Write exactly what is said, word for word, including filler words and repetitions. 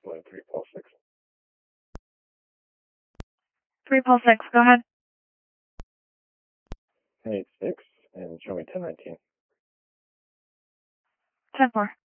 Line three, Paul six. three Paul six, go ahead. ten eight six, and show me ten nineteen. ten four.